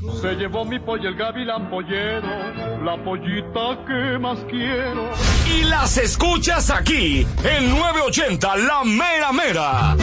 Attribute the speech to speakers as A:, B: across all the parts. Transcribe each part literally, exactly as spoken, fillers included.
A: Se llevó mi pollo el gavilán pollero, la pollita que más quiero.
B: Y las escuchas aquí, en nueve ochenta La Mera Mera.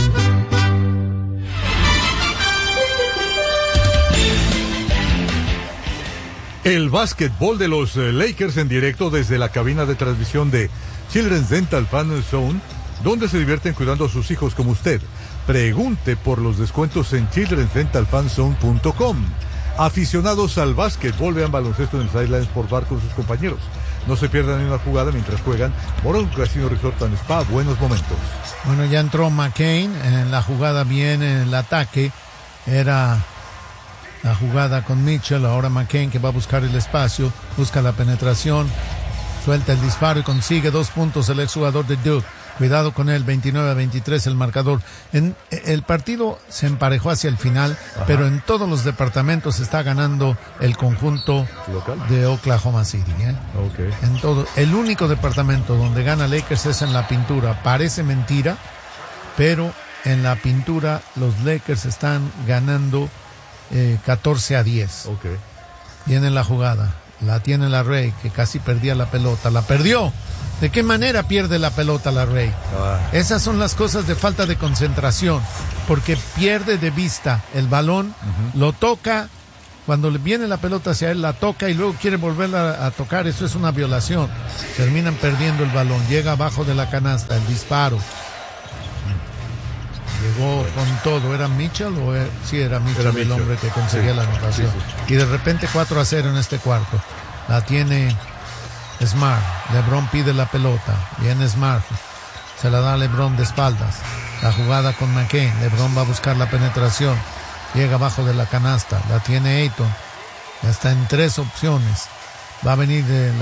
C: El básquetbol de los Lakers en directo desde la cabina de transmisión de Children's Dental Fan Zone, donde se divierten cuidando a sus hijos como usted. Pregunte por los descuentos en childrens dental fan zone punto com. Aficionados al básquetbol, vean baloncesto en el Sidelines por bar con sus compañeros. No se pierdan ni una jugada mientras juegan. Moron Casino Resort and Spa, buenos momentos.
D: Bueno, ya entró McCain en la jugada bien en el ataque. Era la jugada con Mitchell, ahora McCain que va a buscar el espacio, busca la penetración, suelta el disparo y consigue dos puntos el exjugador de Duke. Cuidado con él, veintinueve a veintitrés el marcador. En, el partido se emparejó hacia el final, ajá, pero en todos los departamentos está ganando el conjunto local de Oklahoma City. ¿eh?
C: Okay.
D: En todo, el único departamento donde gana Lakers es en la pintura. Parece mentira, pero en la pintura los Lakers están ganando eh, catorce a diez.
C: Okay.
D: Viene la jugada, la tiene la Rey, que casi perdía la pelota, la perdió. ¿De qué manera pierde la pelota la Rey? Ah. Esas son las cosas de falta de concentración, porque pierde de vista el balón, uh-huh, lo toca, cuando le viene la pelota hacia él, la toca y luego quiere volverla a tocar. Eso es una violación. Terminan perdiendo el balón, llega abajo de la canasta, el disparo. Llegó con todo. ¿Era Mitchell o era? Sí, era Mitchell, era el Mitchell, hombre que conseguía sí, la anotación. Sí, sí. Y de repente cuatro a cero en este cuarto. La tiene Smart. LeBron pide la pelota. Viene Smart. Se la da a LeBron de espaldas. La jugada con McCain. LeBron va a buscar la penetración. Llega abajo de la canasta. La tiene Ayton. Ya está en tres opciones. Va a venir de la